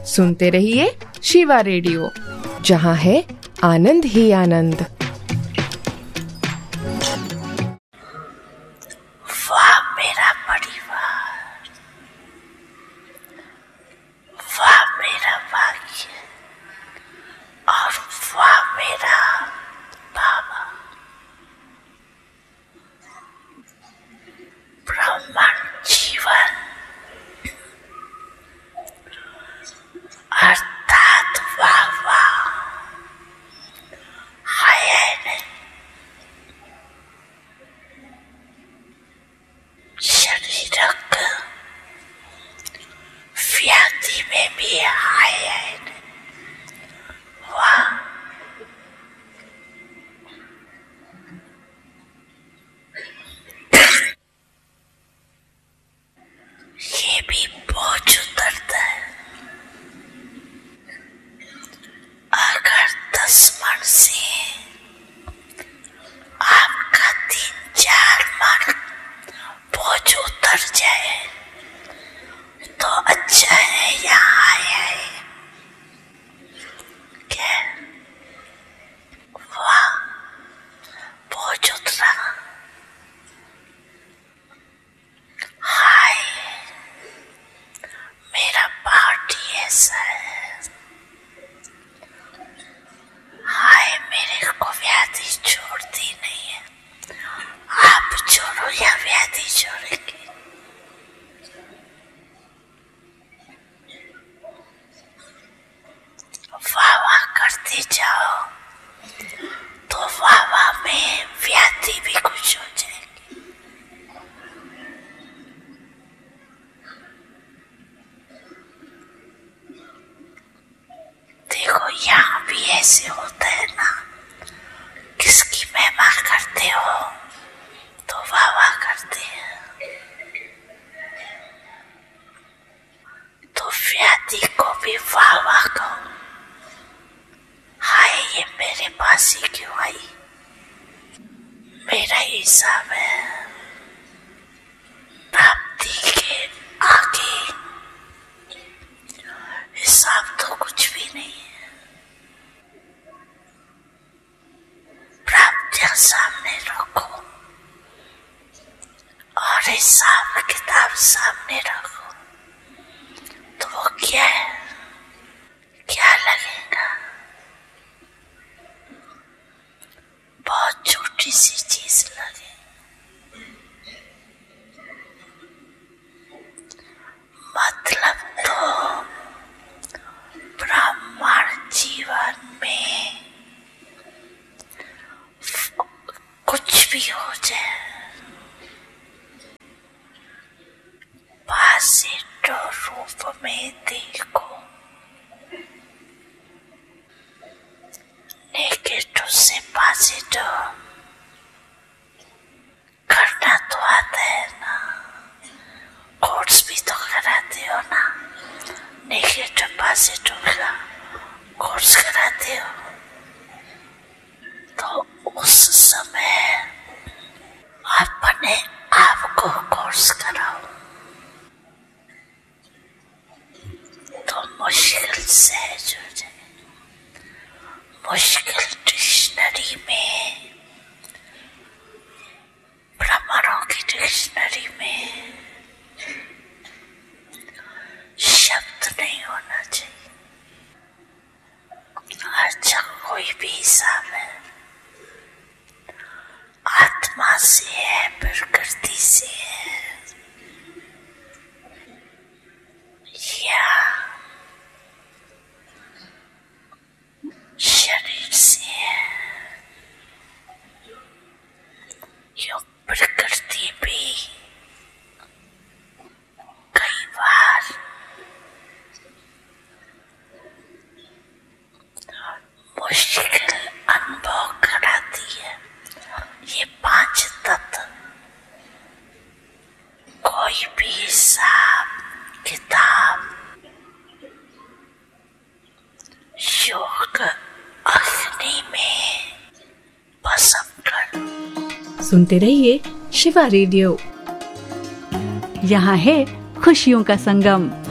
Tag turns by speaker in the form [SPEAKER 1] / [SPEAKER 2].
[SPEAKER 1] सुनते रहिए शिवा रेडियो, जहाँ है आनंद ही आनंद।
[SPEAKER 2] वाह मेरा परिवार, वाह मेरा भाग्य और वाह मेरा बाबा। ब्रह्मांड जीवन अर्थात वाह वाह है नहीं। शरीरक व्याधि में भी है वाह। ये भी बोझ उतरता है अगर 10 मन से आपका 3-4 मन बोझ उतर जाए तो अच्छा है। यहाँ आया है क्या? वाह बोझ उतरा। हाय मेरा पार्टी ऐसा है। हाय मेरे को व्याधि छोड़ती नहीं है। आप छोड़ो या व्याधि छोड़ेगी। वाह वाह करते जाओ तो वाह वाह में व्याधि भी कुछ हो जाएगी। देखो यहाँ भी ऐसे होता है ना, किसकी महिमा करते हो तो वाह वाह करते हैं, तो व्याधि को भी वाह वाह कहो। हाय ये मेरे पास ही क्यों आई, मेरा हिसाब है। प्राप्ति के आगे हिसाब तो कुछ भी नहीं है। प्राप्तियां सामने रखो और हिसाब किताब सामने रखो तो वो क्या है, क्या लगेगा? बहुत छोटी सी चीज लगे। मतलब तो ब्रह्मांड जीवन में कुछ भी हो जाए, पॉजिटिव रूप में देखो, नेगेटिव से पॉजिटिव करना तो आता है ना। कोर्स भी तो कराते हो ना, नेगेटिव पॉजिटिव का कोर्स कराते हो, तो उस समय अपने आप को कोर्स कराओ तो मुश्किल सहज हो जाए। मुश्किल डिक्शनरी में, भ्रमरों की डिक्शनरी में शब्द नहीं होना चाहिए। अच्छा कोई भी हिसाब है, आत्मा से है, प्रकृति से है या शरीर से है, यो प्रकृति भी कई बार मुश्किल अनुभव कराती है। ये 5 तत्व कोई भी हिसाब किताब योग अग्नि में भस्म कर।
[SPEAKER 3] सुनते रहिए शिवा रेडियो, यहाँ है खुशियों का संगम।